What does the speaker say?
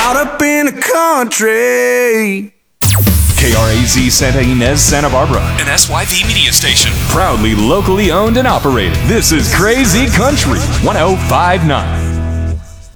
out up in the country. KRAZ Santa Ynez, Santa Barbara. An SYV media station. Proudly locally owned and operated. This is Crazy Country 1059.